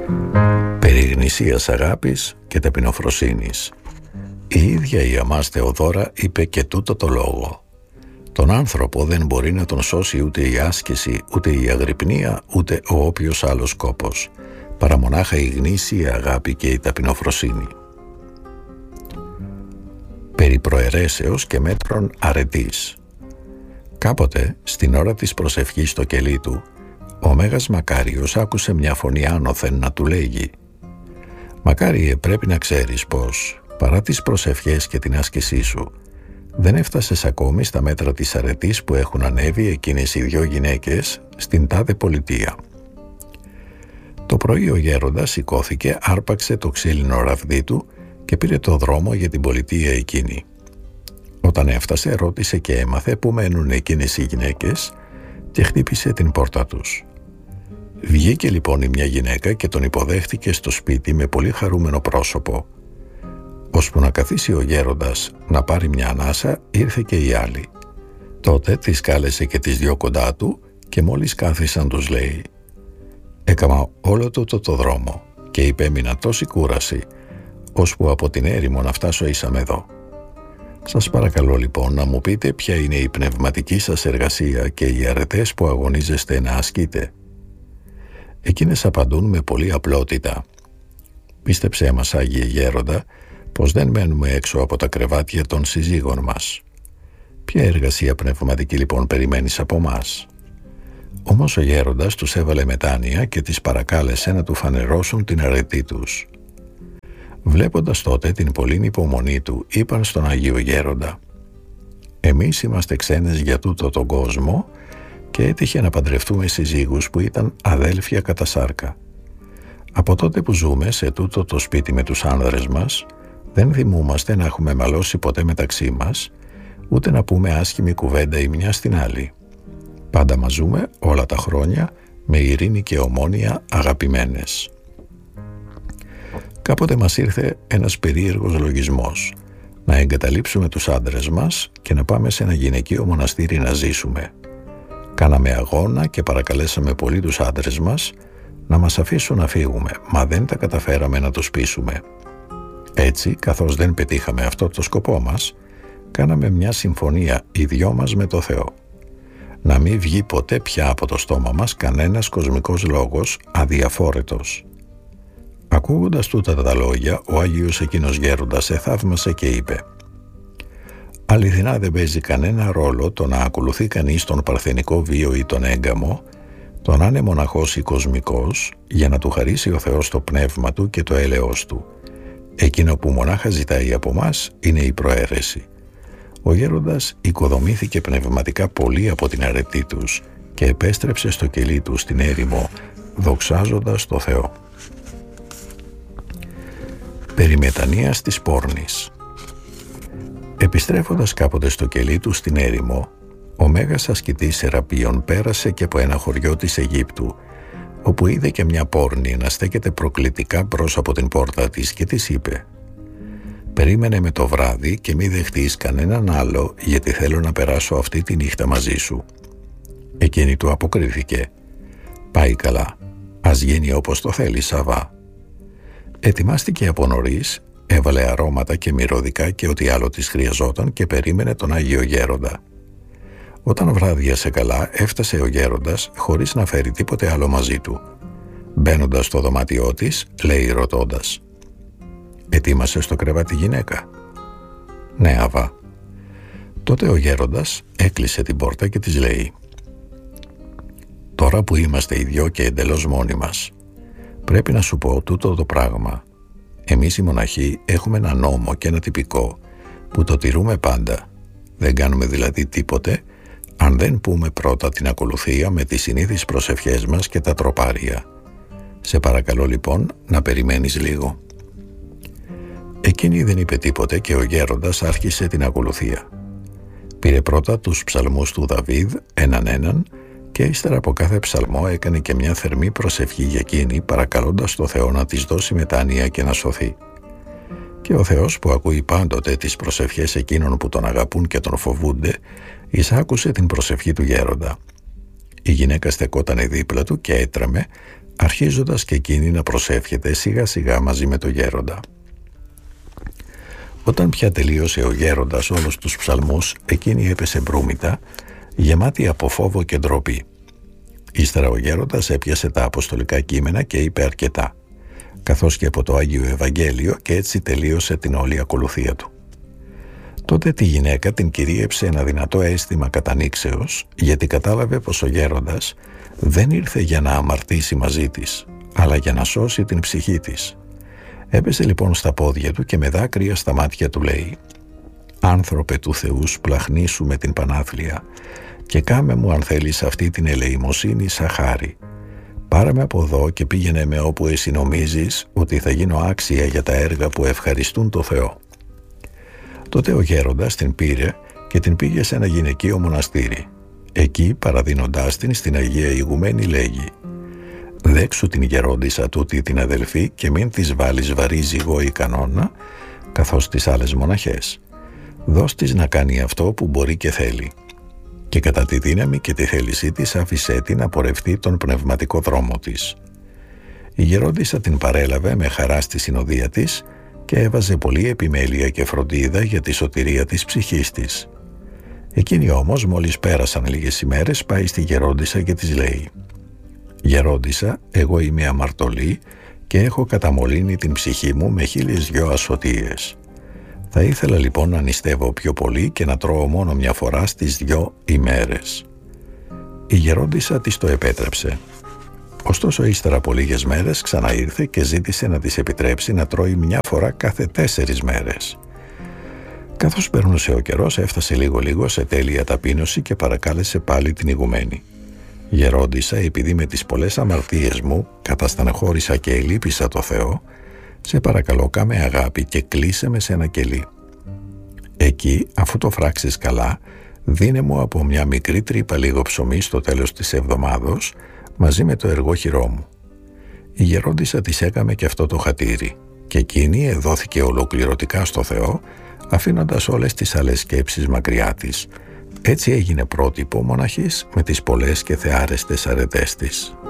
Περί γνησίας αγάπης και ταπεινοφροσύνης. Η ίδια η αμάς Θεοδώρα είπε και τούτο το λόγο: τον άνθρωπο δεν μπορεί να τον σώσει ούτε η άσκηση, ούτε η αγρυπνία, ούτε ο όποιος άλλος κόπος, παρά μονάχα η γνήσια αγάπη και η ταπεινοφροσύνη. Περί προαιρέσεως και μέτρων αρετής. Κάποτε, στην ώρα της προσευχής στο κελί του, ο Μέγας Μακάριος άκουσε μια φωνή άνωθεν να του λέγει: «Μακάριε, πρέπει να ξέρεις πως, παρά τις προσευχές και την άσκησή σου, δεν έφτασες ακόμη στα μέτρα της αρετής που έχουν ανέβει εκείνες οι δυο γυναίκες στην τάδε πολιτεία». Το πρωί ο γέροντας σηκώθηκε, άρπαξε το ξύλινο ραβδί του και πήρε το δρόμο για την πολιτεία εκείνη. Όταν έφτασε, ρώτησε και έμαθε που μένουν εκείνες οι γυναίκες και χτύπησε την πόρτα τους. Βγήκε λοιπόν η μια γυναίκα και τον υποδέχτηκε στο σπίτι με πολύ χαρούμενο πρόσωπο. Ώσπου να καθίσει ο γέροντας να πάρει μια ανάσα, ήρθε και η άλλη. Τότε τις κάλεσε και τις δυο κοντά του και μόλις κάθισαν τους λέει: «Έκαμα όλο το δρόμο και υπέμεινα τόση κούραση, ώσπου από την έρημο να φτάσω ήσαμε εδώ. Σας παρακαλώ λοιπόν να μου πείτε ποια είναι η πνευματική σας εργασία και οι αρετές που αγωνίζεστε να ασκείτε». Εκείνες απαντούν με πολύ απλότητα: «Πίστεψέ μας, Άγιε Γέροντα, πως δεν μένουμε έξω από τα κρεβάτια των συζύγων μας». «Ποια εργασία πνευματική λοιπόν περιμένεις από μας?» Όμως ο γέροντας τους έβαλε μετάνοια και τις παρακάλεσε να του φανερώσουν την αρετή τους. Βλέποντας τότε την πολλή υπομονή του, είπαν στον Αγίο Γέροντα: «Εμείς είμαστε ξένες για τούτο τον κόσμο και έτυχε να παντρευτούμε συζύγους που ήταν αδέλφια κατά σάρκα. Από τότε που ζούμε σε τούτο το σπίτι με τους άνδρες μας, δεν θυμούμαστε να έχουμε μαλώσει ποτέ μεταξύ μας, ούτε να πούμε άσχημη κουβέντα η μια στην άλλη. Πάντα μας ζούμε όλα τα χρόνια με ειρήνη και ομόνοια αγαπημένες». Κάποτε μας ήρθε ένας περίεργος λογισμός: να εγκαταλείψουμε τους άντρες μας και να πάμε σε ένα γυναικείο μοναστήρι να ζήσουμε. Κάναμε αγώνα και παρακαλέσαμε πολύ τους άντρες μας να μας αφήσουν να φύγουμε, μα δεν τα καταφέραμε να τους πείσουμε. Έτσι, καθώς δεν πετύχαμε αυτό το σκοπό μας, κάναμε μια συμφωνία οι δυο μας με το Θεό: να μην βγει ποτέ πια από το στόμα μας κανένας κοσμικός λόγος αδιαφόρετος. Ακούγοντας τούτα τα λόγια, ο Άγιος εκείνος γέροντας εθαύμασε και είπε: «Αληθινά δεν παίζει κανένα ρόλο το να ακολουθεί κανείς τον παρθενικό βίο ή τον έγκαμο, το να είναι μοναχός ή κοσμικός, για να του χαρίσει ο Θεός το πνεύμα του και το έλεος του. Εκείνο που μονάχα ζητάει από μας είναι η προαίρεση». Ο γέροντας οικοδομήθηκε πνευματικά πολύ από την αρετή τους και επέστρεψε στο κελί του στην έρημο, δοξάζοντας το Θεό. Περί μετανοίας της πόρνης. Επιστρέφοντας κάποτε στο κελί του στην έρημο, ο Μέγας Ασκητής Σεραπείων πέρασε και από ένα χωριό της Αιγύπτου, όπου είδε και μια πόρνη να στέκεται προκλητικά μπρος από την πόρτα της και της είπε: «Περίμενε με το βράδυ και μη δεχτείς κανέναν άλλο, γιατί θέλω να περάσω αυτή τη νύχτα μαζί σου». Εκείνη του αποκρίθηκε: «Πάει καλά, ας γίνει όπως το θέλει, Σαββά». Ετοιμάστηκε από νωρίς, έβαλε αρώματα και μυρωδικά και ό,τι άλλο της χρειαζόταν και περίμενε τον Άγιο Γέροντα. Όταν βράδιασε καλά, έφτασε ο γέροντας χωρίς να φέρει τίποτε άλλο μαζί του. Μπαίνοντας στο δωμάτιό της, λέει ρωτώντας: «Ετοίμασε στο κρεβάτι γυναίκα?» «Ναι, Αβά». Τότε ο γέροντας έκλεισε την πόρτα και της λέει: «Τώρα που είμαστε οι δυο και εντελώς μόνοι μας, πρέπει να σου πω τούτο το πράγμα. Εμείς οι μοναχοί έχουμε ένα νόμο και ένα τυπικό που το τηρούμε πάντα. Δεν κάνουμε δηλαδή τίποτε αν δεν πούμε πρώτα την ακολουθία με τις συνήθεις προσευχές μας και τα τροπάρια. Σε παρακαλώ λοιπόν να περιμένεις λίγο». Εκείνη δεν είπε τίποτε και ο γέροντας άρχισε την ακολουθία. Πήρε πρώτα τους ψαλμούς του Δαβίδ έναν και ύστερα από κάθε ψαλμό έκανε και μια θερμή προσευχή για εκείνη, παρακαλώντας το Θεό να της δώσει μετάνοια και να σωθεί. Και ο Θεός, που ακούει πάντοτε τις προσευχές εκείνων που τον αγαπούν και τον φοβούνται, εισάκουσε την προσευχή του γέροντα. Η γυναίκα στεκότανε δίπλα του και έτρεμε, αρχίζοντας και εκείνη να προσεύχεται σιγά σιγά μαζί με το γέροντα. Όταν πια τελείωσε ο γέροντας όλους τους ψαλμούς, εκείνη έπεσε μπρούμητα, γεμάτη από φόβο και ντροπή. Ύστερα ο γέροντας έπιασε τα αποστολικά κείμενα και είπε αρκετά, καθώς και από το Άγιο Ευαγγέλιο, και έτσι τελείωσε την όλη ακολουθία του. Τότε τη γυναίκα την κυρίεψε ένα δυνατό αίσθημα κατανήξεως, γιατί κατάλαβε πως ο γέροντας δεν ήρθε για να αμαρτήσει μαζί της, αλλά για να σώσει την ψυχή της. Έπεσε λοιπόν στα πόδια του και με δάκρυα στα μάτια του λέει: «Άνθρωπε του Θεού, σπλαχνίσου με την πανάθλια και κάμε μου αν θέλεις αυτή την ελεημοσύνη σαν χάρη. Πάρε με από εδώ και πήγαινε με όπου εσύ νομίζεις ότι θα γίνω άξια για τα έργα που ευχαριστούν το Θεό». Τότε ο γέροντας την πήρε και την πήγε σε ένα γυναικείο μοναστήρι. Εκεί, παραδίνοντάς την στην Αγία Ηγουμένη, λέγει: «Δέξου την γερόντισσα τούτη την αδελφή και μην της βάλεις βαρύ ζυγό ή κανόνα, καθώς τις άλλες μοναχές. Δώσ' της να κάνει αυτό που μπορεί και θέλει. Και κατά τη δύναμη και τη θέλησή της άφησέ την να πορευτεί τον πνευματικό δρόμο της». Η γερόντισσα την παρέλαβε με χαρά στη συνοδεία της και έβαζε πολλή επιμέλεια και φροντίδα για τη σωτηρία της ψυχής της. Εκείνη όμως, μόλις πέρασαν λίγες ημέρες, πάει στη γερόντισσα και της λέει: «Γερόντισσα, εγώ είμαι αμαρτωλή και έχω καταμολύνει την ψυχή μου με 1002 ασωτίες. Θα ήθελα λοιπόν να νηστεύω πιο πολύ και να τρώω μόνο μια φορά στις 2 ημέρες». Η γερόντισσα της το επέτρεψε. Ωστόσο, ύστερα από λίγες μέρες ξαναήρθε και ζήτησε να της επιτρέψει να τρώει μια φορά κάθε 4 μέρες. Καθώς περνούσε ο καιρός, έφτασε λίγο-λίγο σε τέλεια ταπείνωση και παρακάλεσε πάλι την ηγουμένη: «Γερόντισσα, επειδή με τις πολλές αμαρτίες μου καταστεναχώρησα και ελείπησα το Θεό, σε παρακαλώ κάμε αγάπη και κλείσε με σε ένα κελί. Εκεί, αφού το φράξεις καλά, δίνε μου από μια μικρή τρύπα λίγο ψωμί στο τέλος της εβδομάδος, μαζί με το εργόχειρό μου». Η γερόντισσα της έκαμε και αυτό το χατήρι, και εκείνη εδόθηκε ολοκληρωτικά στο Θεό, αφήνοντας όλες τις άλλες σκέψεις μακριά της. Έτσι έγινε πρότυπο μοναχής με τις πολλές και θεάρεστες αρετές της.